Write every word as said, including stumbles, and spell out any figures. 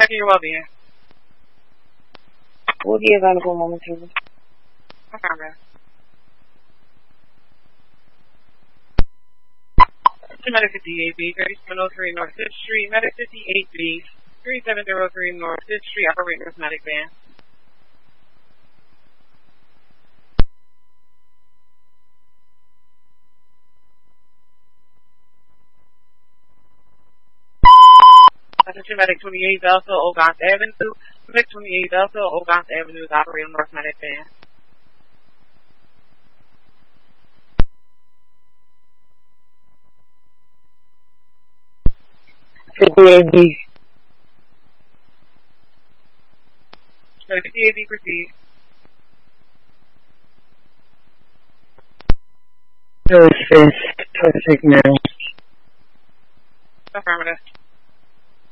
checking your well-being. We'll be available momentarily. Affirmative. To Medic fifty-eight B, thirty-seven oh three North fifth Street, Medic fifty-eight B, thirty-seven oh three North fifth Street, operator Medic van. Attention Medic twenty-eight Delta, Ogontz Avenue. Medic twenty-eight Delta, Ogontz Avenue is operating North Medic van. fifty-eight B. Medic fifty-eight B, proceed. Assist, twenty-six now. Affirmative.